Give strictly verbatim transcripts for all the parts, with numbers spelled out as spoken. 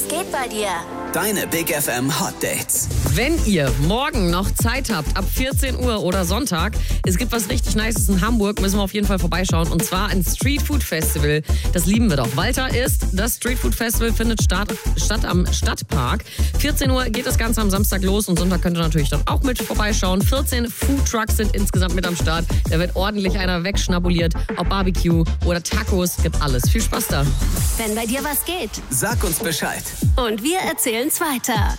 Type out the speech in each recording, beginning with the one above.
geht bei dir? Deine Big F M Hot Dates. Wenn ihr morgen noch Zeit habt, ab vierzehn Uhr oder Sonntag, es gibt was richtig Nices in Hamburg, müssen wir auf jeden Fall vorbeischauen. Und zwar ein Street Food Festival. Das lieben wir doch. Walter ist, das Street Food Festival findet statt, statt am Stadtpark. vierzehn Uhr geht das Ganze am Samstag los und Sonntag könnt ihr natürlich dann auch mit vorbeischauen. vierzehn Food Trucks sind insgesamt mit am Start. Da wird ordentlich einer wegschnabuliert. Ob Barbecue oder Tacos, gibt alles. Viel Spaß da. Wenn bei dir was geht. Sag uns Bescheid. Und wir erzählen's weiter.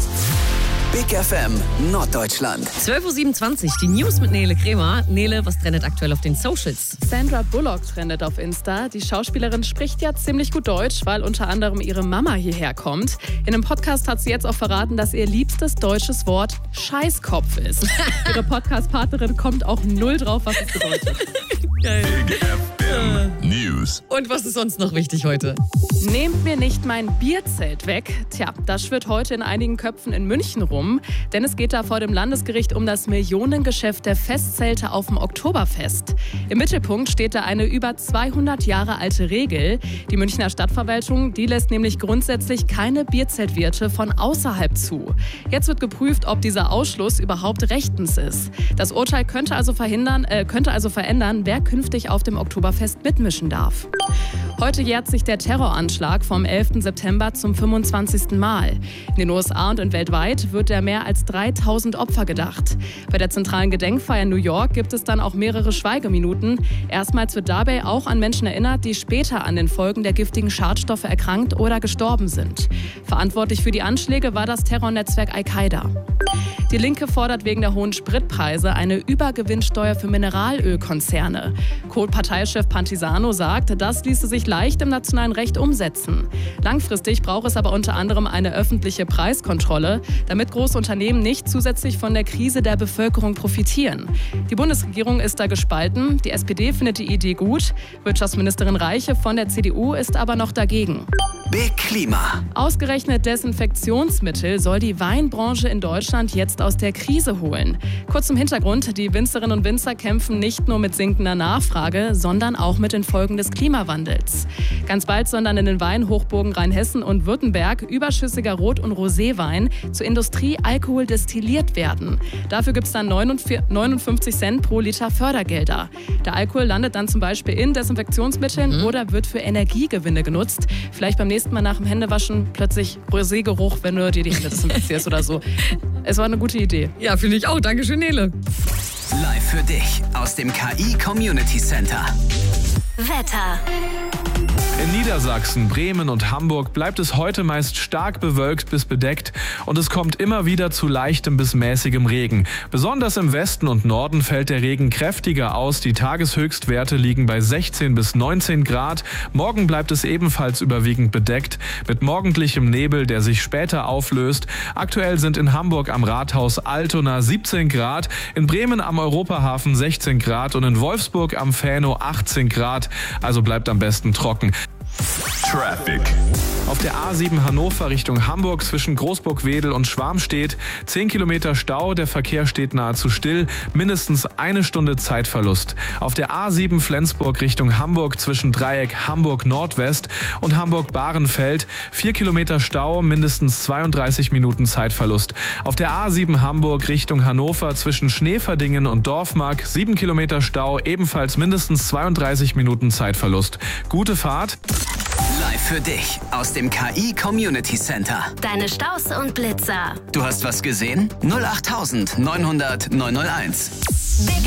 Big F M Norddeutschland. zwölf Uhr siebenundzwanzig, die News mit Nele Kremer. Nele, was trendet aktuell auf den Socials? Sandra Bullock trendet auf Insta. Die Schauspielerin spricht ja ziemlich gut Deutsch, weil unter anderem ihre Mama hierher kommt. In einem Podcast hat sie jetzt auch verraten, dass ihr liebstes deutsches Wort Scheißkopf ist. Ihre Podcast-Partnerin kommt auch null drauf, was es bedeutet. Geil. Big F M News. Und was ist sonst noch wichtig heute? Nehmt mir nicht mein Bierzelt weg. Tja, das schwirrt heute in einigen Köpfen in München rum. Denn es geht da vor dem Landesgericht um das Millionengeschäft der Festzelte auf dem Oktoberfest. Im Mittelpunkt steht da eine über zweihundert Jahre alte Regel. Die Münchner Stadtverwaltung, die lässt nämlich grundsätzlich keine Bierzeltwirte von außerhalb zu. Jetzt wird geprüft, ob dieser Ausschluss überhaupt rechtens ist. Das Urteil könnte also verhindern, äh, könnte also verändern, wer künftig auf dem Oktoberfest mitmischen darf. Heute jährt sich der Terroranschlag vom elften September zum fünfundzwanzigsten Mal. In den U S A und weltweit wird der mehr als dreitausend Opfer gedacht. Bei der zentralen Gedenkfeier in New York gibt es dann auch mehrere Schweigeminuten. Erstmals wird dabei auch an Menschen erinnert, die später an den Folgen der giftigen Schadstoffe erkrankt oder gestorben sind. Verantwortlich für die Anschläge war das Terrornetzwerk Al-Qaida. Die Linke fordert wegen der hohen Spritpreise eine Übergewinnsteuer für Mineralölkonzerne. Co-Parteichef Pantisano sagt, das ließe sich leicht im nationalen Recht umsetzen. Langfristig braucht es aber unter anderem eine öffentliche Preiskontrolle, damit große Unternehmen nicht zusätzlich von der Krise der Bevölkerung profitieren. Die Bundesregierung ist da gespalten. Die S P D findet die Idee gut. Wirtschaftsministerin Reiche von der C D U ist aber noch dagegen. Big Klima. Ausgerechnet Desinfektionsmittel soll die Weinbranche in Deutschland jetzt aus der Krise holen. Kurz zum Hintergrund, die Winzerinnen und Winzer kämpfen nicht nur mit sinkender Nachfrage, sondern auch mit den Folgen des Klimawandels. Ganz bald sollen dann in den Weinhochburgen Rheinhessen und Württemberg überschüssiger Rot- und Roséwein zu Industriealkohol destilliert werden. Dafür gibt es dann neunundfünfzig Cent pro Liter Fördergelder. Der Alkohol landet dann zum Beispiel in Desinfektionsmitteln mhm. oder wird für Energiegewinne genutzt. Vielleicht beim nächsten Mal nach dem Händewaschen plötzlich Roségeruch, wenn du dir die Hände desinfizierst oder so. Es war eine gute Idee. Ja, finde ich auch. Dankeschön, Nele. Live für dich aus dem K I Community Center. Wetter. In Niedersachsen, Bremen und Hamburg bleibt es heute meist stark bewölkt bis bedeckt und es kommt immer wieder zu leichtem bis mäßigem Regen. Besonders im Westen und Norden fällt der Regen kräftiger aus. Die Tageshöchstwerte liegen bei sechzehn bis neunzehn Grad. Morgen bleibt es ebenfalls überwiegend bedeckt mit morgendlichem Nebel, der sich später auflöst. Aktuell sind in Hamburg am Rathaus Altona siebzehn Grad, in Bremen am Europahafen sechzehn Grad und in Wolfsburg am Fähno achtzehn Grad. Also bleibt am besten trocken. Traffic. Auf der A sieben Hannover Richtung Hamburg zwischen Großburg-Wedel und Schwarmstedt zehn Kilometer Stau, der Verkehr steht nahezu still, mindestens eine Stunde Zeitverlust. Auf der A sieben Flensburg Richtung Hamburg zwischen Dreieck Hamburg-Nordwest und Hamburg-Bahrenfeld vier Kilometer Stau, mindestens zweiunddreißig Minuten Zeitverlust. Auf der A sieben Hamburg Richtung Hannover zwischen Schneverdingen und Dorfmark sieben Kilometer Stau, ebenfalls mindestens zweiunddreißig Minuten Zeitverlust. Gute Fahrt. Live für dich aus dem K I Community Center. Deine Staus und Blitzer. Du hast was gesehen? null acht neunhundert neunhunderteins. Big